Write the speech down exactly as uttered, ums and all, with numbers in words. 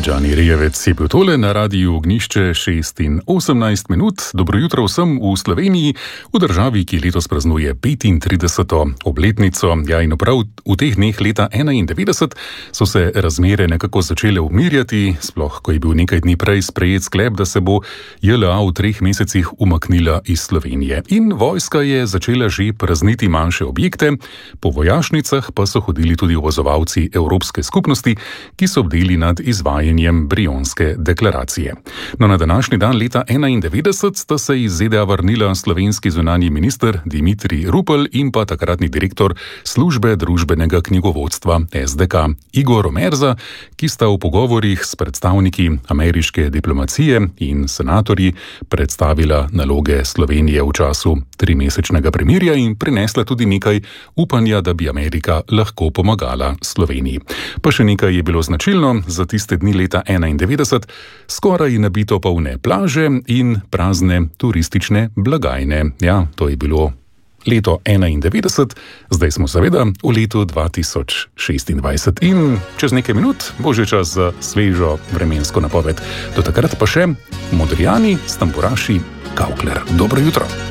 Đani Rijevec je bil tole na radiju Ognjišče šest in osemnajst minut. Dobro jutro vsem v Sloveniji, v državi, ki letos praznuje petintrideseto obletnico. Ja, in prav v teh dneh leta enaindevetdeset so se razmere nekako začele umirjati, sploh ko je bil nekaj dni prej sprejet sklep, da se bo J L A v treh mesecih umaknila iz Slovenije. In vojska je začela že prazniti manjše objekte, po vojašnicah pa so hodili tudi opazovalci Evropske skupnosti, ki so bdeli nad izvajanjem Brionske deklaracije. No, na današnji dan leta enaindevetdeset sta se iz Z D A vrnila slovenski zunanji minister Dimitrij Rupel in pa takratni direktor službe družbenega knjigovodstva S D K Igor Omerza, ki sta v pogovorih s predstavniki ameriške diplomacije in senatorji predstavila naloge Slovenije v času trimesečnega premirja in prinesla tudi nekaj upanja, da bi Amerika lahko pomagala Sloveniji. Pa še nekaj je bilo značilno za tiste dni leta enaindevetdeset, skoraj nabito polne plaže in prazne turistične blagajne. Ja, to je bilo leto enaindevetdeset, zdaj smo seveda v letu dva tisoč šestindvajset in čez nekaj minut bo že čas za svežo vremensko napoved. Do takrat pa še Modrijani s tamburaši Kaukler. Dobro jutro.